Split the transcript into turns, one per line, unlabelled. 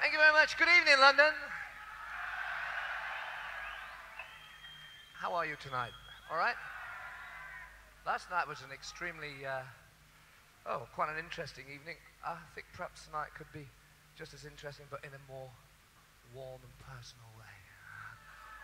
Thank you very much. Good evening, London. How are you tonight? All right? Last night was an extremely, quite an interesting evening. I think perhaps tonight could be just as interesting, but in a more warm and personal way.